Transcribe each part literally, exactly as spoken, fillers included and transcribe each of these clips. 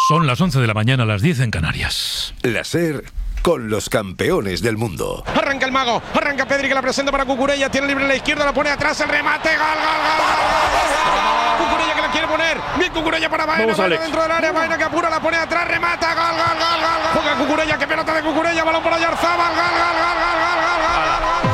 Son las once de la mañana, las diez en Canarias. La SER con los campeones del mundo. Arranca el mago, arranca Pedri que la presenta para Cucurella, tiene libre en la izquierda, la pone atrás, el remate, gol, gol, gol, gol. Cucurella que la quiere poner, bien Cucurella para Baena, Baena dentro del área, Baena que apura, la pone atrás, remata, gol, gol, gol, gol. Juega Cucurella, que pelota de Cucurella, balón para Oyarzabal, gol, gol, gol, gol, gol, gol, gol.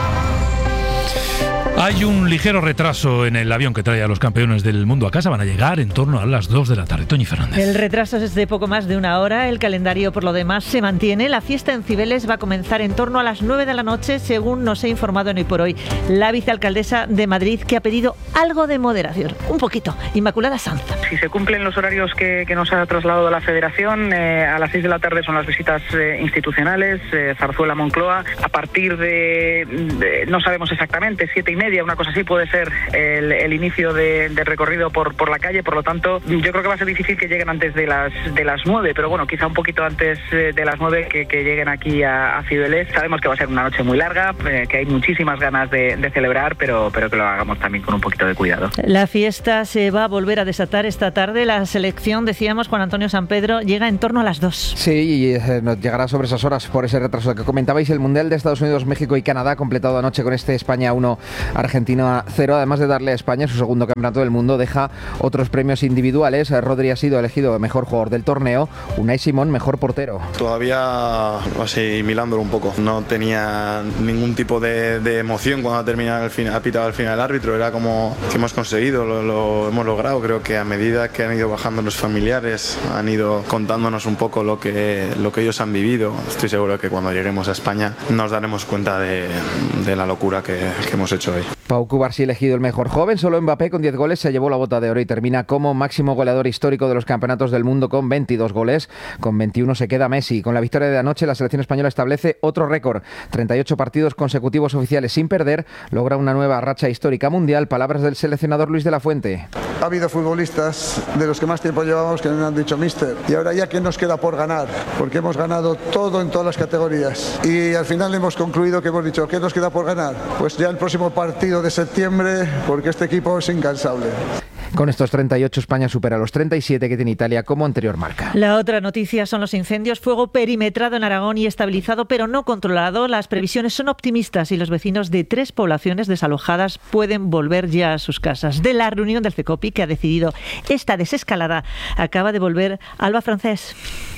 Hay un ligero retraso en el avión que trae a los campeones del mundo a casa. Van a llegar en torno a las dos de la tarde. Toñi Fernández. El retraso es de poco más de una hora. El calendario, por lo demás, se mantiene. La fiesta en Cibeles va a comenzar en torno a las nueve de la noche, según nos ha informado en Hoy por Hoy la vicealcaldesa de Madrid, que ha pedido algo de moderación. Un poquito. Inmaculada Sanz. Si se cumplen los horarios que, que nos ha trasladado la Federación, eh, a las seis de la tarde son las visitas eh, institucionales, eh, Zarzuela, Moncloa. A partir de, de, no sabemos exactamente, siete y media, una cosa así puede ser el, el inicio de, del recorrido por, por la calle. Por lo tanto, yo creo que va a ser difícil que lleguen antes de las de las nueve, pero bueno, quizá un poquito antes de las nueve que, que lleguen aquí a, a Cibeles. Sabemos que va a ser una noche muy larga, eh, que hay muchísimas ganas de, de celebrar, pero, pero que lo hagamos también con un poquito de cuidado. La fiesta se va a volver a desatar esta tarde. La selección, decíamos, Juan Antonio Sampedro, llega en torno a las dos. Sí, y eh, nos llegará sobre esas horas por ese retraso que comentabais. El Mundial de Estados Unidos, México y Canadá, completado anoche con este España uno, Argentina cero. Además de darle a España su segundo campeonato del mundo, deja otros premios individuales. Rodri ha sido elegido mejor jugador del torneo, Unai Simón mejor portero. Todavía asimilándolo un poco. No tenía ningún tipo de, de emoción cuando ha terminado el final, ha pitado el final el árbitro. Era como que hemos conseguido, lo, lo hemos logrado. Creo que a medida que han ido bajando los familiares, han ido contándonos un poco lo que, lo que ellos han vivido. Estoy seguro que cuando lleguemos a España nos daremos cuenta de, de la locura que, que hemos hecho hoy. Pau Cubarsí elegido el mejor joven. Solo Mbappé con diez goles se llevó la bota de oro y termina como máximo goleador histórico de los campeonatos del mundo con veintidós goles. Con veintiuno se queda Messi. Con la victoria de anoche, la selección española establece otro récord. treinta y ocho partidos consecutivos oficiales sin perder. Logra una nueva racha histórica mundial. Palabras del seleccionador Luis de la Fuente. Ha habido futbolistas de los que más tiempo llevamos que nos han dicho míster. Y ahora ya, ¿qué nos queda por ganar? Porque hemos ganado todo en todas las categorías. Y al final hemos concluido que hemos dicho, ¿qué nos queda por ganar? Pues ya el próximo partido de septiembre, porque este equipo es incansable. Con estos treinta y ocho, España supera los treinta y siete que tiene Italia como anterior marca. La otra noticia son los incendios. Fuego perimetrado en Aragón y estabilizado, pero no controlado. Las previsiones son optimistas y los vecinos de tres poblaciones desalojadas pueden volver ya a sus casas. De la reunión del CECOPI, que ha decidido esta desescalada, acaba de volver Alba Francés.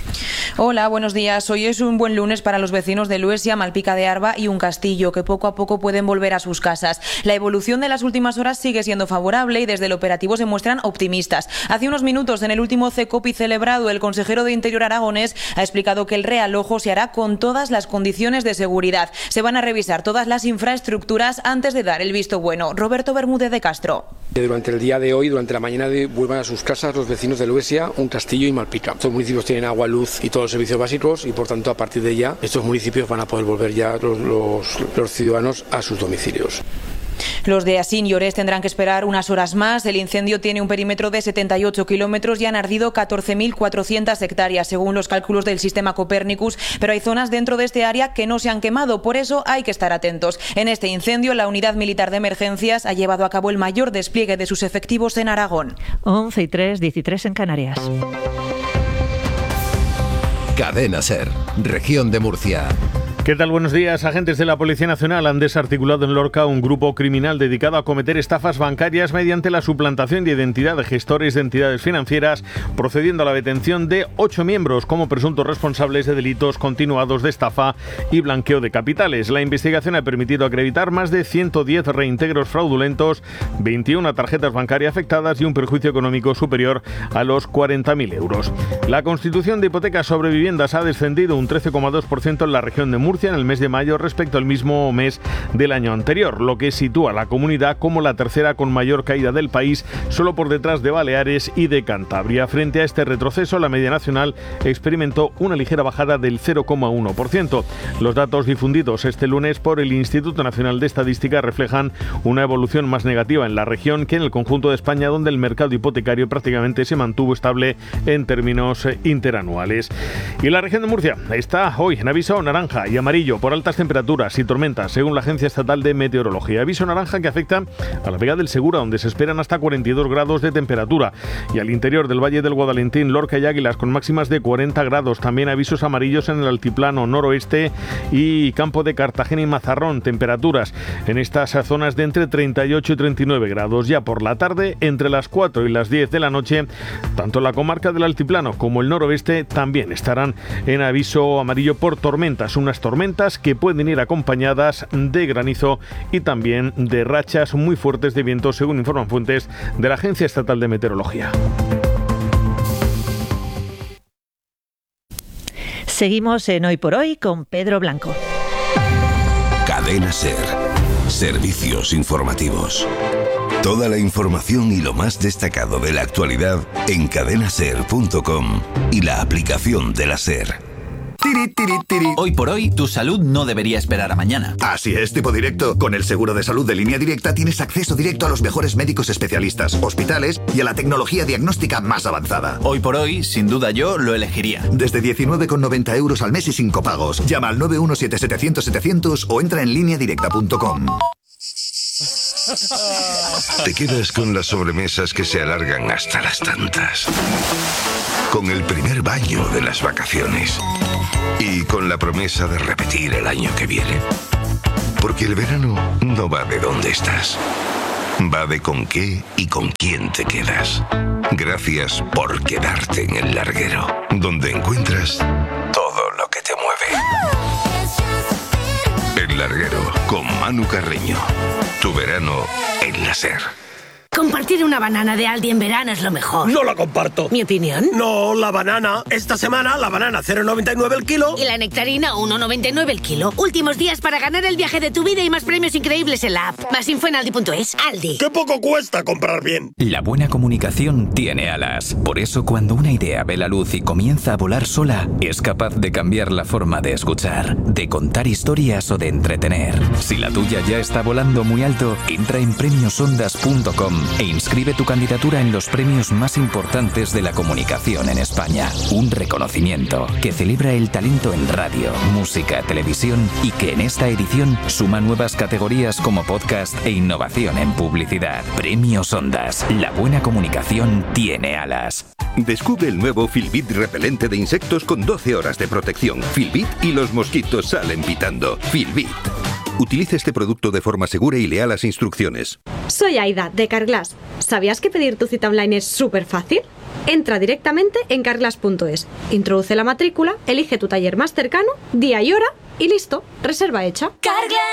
Hola, buenos días. Hoy es un buen lunes para los vecinos de Luesia, Malpica de Arba y Un Castillo, que poco a poco pueden volver a sus casas. La evolución de las últimas horas sigue siendo favorable y desde el operativo se muestran optimistas. Hace unos minutos, en el último CECOPI celebrado, el consejero de Interior aragonés ha explicado que el realojo se hará con todas las condiciones de seguridad. Se van a revisar todas las infraestructuras antes de dar el visto bueno. Roberto Bermúdez de Castro. Durante el día de hoy, durante la mañana de hoy, vuelvan a sus casas los vecinos de Luesia, Un Castillo y Malpica. Estos municipios tienen agua, luz y todos los servicios básicos y, por tanto, a partir de ya, estos municipios van a poder volver ya los, los, los ciudadanos a sus domicilios. Los de Asín y Orés tendrán que esperar unas horas más. El incendio tiene un perímetro de setenta y ocho kilómetros y han ardido catorce mil cuatrocientas hectáreas, según los cálculos del sistema Copernicus, pero hay zonas dentro de este área que no se han quemado, por eso hay que estar atentos. En este incendio, la Unidad Militar de Emergencias ha llevado a cabo el mayor despliegue de sus efectivos en Aragón. once y tres, dieciséis en Canarias. Cadena SER, Región de Murcia. ¿Qué tal? Buenos días. Agentes de la Policía Nacional han desarticulado en Lorca un grupo criminal dedicado a cometer estafas bancarias mediante la suplantación de identidad de gestores de entidades financieras, procediendo a la detención de ocho miembros como presuntos responsables de delitos continuados de estafa y blanqueo de capitales. La investigación ha permitido acreditar más de ciento diez reintegros fraudulentos, veintiuna tarjetas bancarias afectadas y un perjuicio económico superior a los cuarenta mil euros. La constitución de hipotecas sobre viviendas ha descendido un trece coma dos por ciento en la región de Murcia en el mes de mayo respecto al mismo mes del año anterior, lo que sitúa a la comunidad como la tercera con mayor caída del país, solo por detrás de Baleares y de Cantabria. Frente a este retroceso, la media nacional experimentó una ligera bajada del cero coma uno por ciento. Los datos difundidos este lunes por el Instituto Nacional de Estadística reflejan una evolución más negativa en la región que en el conjunto de España, donde el mercado hipotecario prácticamente se mantuvo estable en términos interanuales. Y la región de Murcia está hoy en aviso naranja y amarillo por altas temperaturas y tormentas, según la Agencia Estatal de Meteorología. Aviso naranja que afecta a la Vega del Segura, donde se esperan hasta cuarenta y dos grados de temperatura, y al interior del Valle del Guadalentín, Lorca y Águilas con máximas de cuarenta grados. También avisos amarillos en el altiplano noroeste y Campo de Cartagena y Mazarrón. Temperaturas en estas zonas de entre treinta y ocho y treinta y nueve grados. Ya por la tarde, entre las cuatro y las diez de la noche, tanto la comarca del altiplano como el noroeste también estarán en aviso amarillo por tormentas. Unas tormentas que pueden ir acompañadas de granizo y también de rachas muy fuertes de viento, según informan fuentes de la Agencia Estatal de Meteorología. Seguimos en Hoy por Hoy con Pedro Blanco. Cadena SER. Servicios informativos. Toda la información y lo más destacado de la actualidad en cadena ser punto com y la aplicación de la SER. Tiri, tiri, tiri. Hoy por hoy, tu salud no debería esperar a mañana. Así es, tipo directo. Con el seguro de salud de Línea Directa tienes acceso directo a los mejores médicos especialistas, hospitales y a la tecnología diagnóstica más avanzada. Hoy por hoy, sin duda yo lo elegiría. Desde diecinueve con noventa euros al mes y sin copagos. Llama al nueve uno siete setecientos setecientos o entra en línea directa punto com. Te quedas con las sobremesas que se alargan hasta las tantas. Con el primer baño de las vacaciones. Y con la promesa de repetir el año que viene. Porque el verano no va de dónde estás. Va de con qué y con quién te quedas. Gracias por quedarte en el larguero. Donde encuentras todo lo que te mueve. El larguero con Manu Carreño. Tu verano en la SER. Compartir una banana de Aldi en verano es lo mejor. No la comparto. ¿Mi opinión? No, la banana. Esta semana la banana cero coma noventa y nueve el kilo. Y la nectarina uno coma noventa y nueve el kilo. Últimos días para ganar el viaje de tu vida y más premios increíbles en la app. Más info en aldi punto es. Aldi. ¡Qué poco cuesta comprar bien! La buena comunicación tiene alas. Por eso cuando una idea ve la luz y comienza a volar sola, es capaz de cambiar la forma de escuchar, de contar historias o de entretener. Si la tuya ya está volando muy alto, entra en premios ondas punto com e inscribe tu candidatura en los premios más importantes de la comunicación en España. Un reconocimiento que celebra el talento en radio, música, televisión y que en esta edición suma nuevas categorías como podcast e innovación en publicidad. Premios Ondas. La buena comunicación tiene alas. Descubre el nuevo Filbit repelente de insectos con doce horas de protección. Filbit y los mosquitos salen pitando. Filbit. Utilice este producto de forma segura y lea las instrucciones. Soy Aida, de Carglass. ¿Sabías que pedir tu cita online es súper fácil? Entra directamente en carglass punto es, introduce la matrícula, elige tu taller más cercano, día y hora y listo, reserva hecha. Carglass.